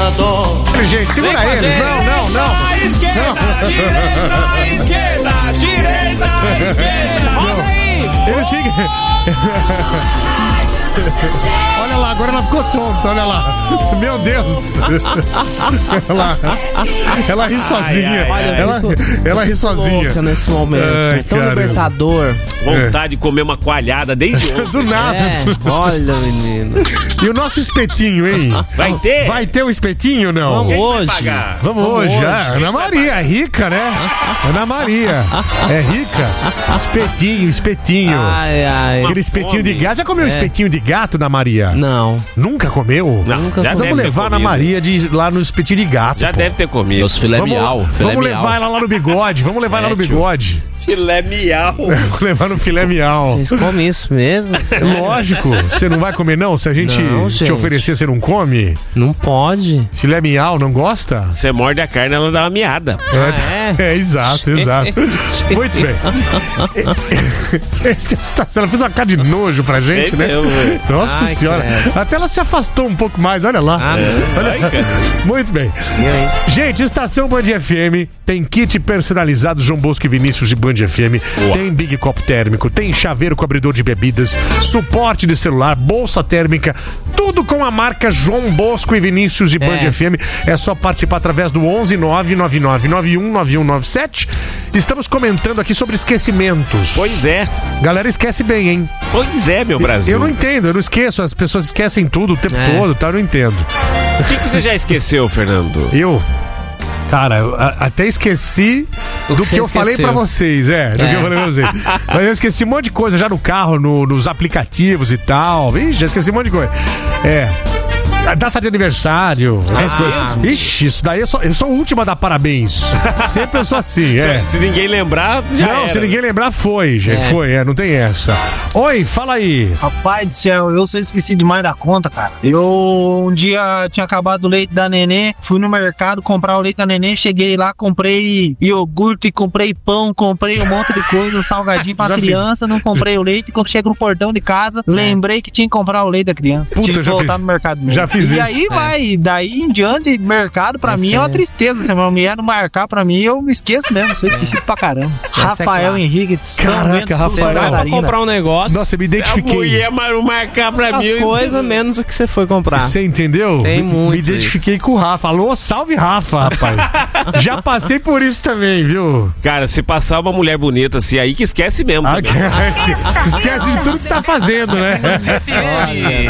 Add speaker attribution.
Speaker 1: Libertador.
Speaker 2: Gente, segura ele. Não.
Speaker 1: Na esquerda, direita, esquerda. Roda aí.
Speaker 2: Eles ficam... Olha lá, agora ela ficou tonta, olha lá. Meu Deus. Ela ri sozinha. Ela ri sozinha.
Speaker 3: Louca nesse momento.
Speaker 2: Ai,
Speaker 3: é tão
Speaker 2: caramba.
Speaker 3: libertador.
Speaker 4: Vontade de comer uma coalhada desde ontem.
Speaker 2: Do nada.
Speaker 3: Olha, menino.
Speaker 2: E o nosso espetinho, hein?
Speaker 4: Vai ter?
Speaker 2: Vai ter o espetinho ou não?
Speaker 3: Vamos
Speaker 4: Quem vai
Speaker 3: hoje.
Speaker 4: pagar?
Speaker 2: Vamos hoje. Ah, Ana Maria, é rica, né? Ana Maria, é rica. Espetinho.
Speaker 3: Ai.
Speaker 2: Aquele espetinho de gato. Já comeu espetinho de gato, Ana Maria?
Speaker 3: Não.
Speaker 2: Nunca comeu?
Speaker 4: Não,
Speaker 3: Nunca
Speaker 4: já
Speaker 3: comi.
Speaker 4: deve
Speaker 2: Vamos
Speaker 4: ter
Speaker 2: levar a Ana
Speaker 4: comido.
Speaker 2: Maria lá no espetinho de gato.
Speaker 4: Já
Speaker 2: pô.
Speaker 4: deve ter comido.
Speaker 3: Meus filé miau.
Speaker 2: Vamos levar ela lá no bigode. Vamos levar ela no bigode.
Speaker 4: Filé miau.
Speaker 2: Vamos levar no filé miau.
Speaker 3: Vocês comem isso mesmo?
Speaker 2: Lógico. Você não vai comer, não? Se a gente
Speaker 3: Não,
Speaker 2: te
Speaker 3: gente.
Speaker 2: oferecer, você não come?
Speaker 3: Não pode.
Speaker 2: Filé miau, não gosta?
Speaker 4: Você morde a carne, ela dá uma miada.
Speaker 2: Exato. Muito bem. Ela fez uma cara de nojo pra gente, né? Nossa
Speaker 3: Ai,
Speaker 2: senhora.
Speaker 3: credo.
Speaker 2: Até ela se afastou um pouco mais, olha lá. Muito bem. Gente, Estação Band FM tem kit personalizado João Bosco e Vinícius de Band FM. Tem Big Copo térmico, tem chaveiro com abridor de bebidas, suporte de celular, bolsa térmica, tudo com a marca João Bosco e Vinícius de Band FM. É só participar através do 11999919197. Estamos comentando aqui sobre esquecimentos.
Speaker 4: Pois é.
Speaker 2: Galera esquece bem, hein?
Speaker 4: Pois é, meu Brasil.
Speaker 2: Eu não entendo, eu não esqueço. As pessoas esquecem tudo o tempo todo, tá? Eu não entendo.
Speaker 4: O que você já esqueceu, Fernando?
Speaker 2: Cara, eu até esqueci do que eu falei pra vocês, do que eu falei pra vocês. Mas eu esqueci um monte de coisa já no carro, nos aplicativos e tal. Vixe, já esqueci um monte de coisa. A data de aniversário, essas coisas. Ixi, isso daí eu sou o último a dar parabéns. Sempre eu sou assim,
Speaker 4: Se ninguém lembrar, já era.
Speaker 2: Se ninguém lembrar, foi, gente. Não tem essa. Oi, fala aí.
Speaker 5: Rapaz do céu, eu sou esqueci demais da conta, cara. Eu um dia tinha acabado o leite da nenê, fui no mercado comprar o leite da nenê, cheguei lá, comprei iogurte, comprei pão, comprei um monte de coisa, um salgadinho pra criança, não comprei o leite. Quando chego no portão de casa, lembrei que tinha que comprar o leite da criança.
Speaker 2: Puta,
Speaker 5: tive que voltar no mercado mesmo.
Speaker 2: Já fiz
Speaker 5: e
Speaker 2: isso.
Speaker 5: aí vai, daí em diante, mercado pra mim é uma tristeza. Se a minha mulher não marcar pra mim, eu me esqueço mesmo, sou esquecido pra caramba. Rafael Henrique de São
Speaker 2: Caraca,
Speaker 5: Bento,
Speaker 2: Rafael.
Speaker 5: Santa
Speaker 3: Pra
Speaker 5: Catarina.
Speaker 3: comprar um negócio.
Speaker 2: Nossa, eu me identifiquei.
Speaker 4: A mulher marcar pra
Speaker 3: As
Speaker 4: mim.
Speaker 3: coisas menos o que você foi comprar.
Speaker 2: Você entendeu?
Speaker 3: Tem muito
Speaker 2: Me identifiquei com o Rafa. Alô, salve Rafa, rapaz. Já passei por isso também, viu?
Speaker 4: Cara, se passar uma mulher bonita assim, aí que esquece mesmo.
Speaker 2: Esquece de tudo que tá fazendo, né?
Speaker 3: Olha.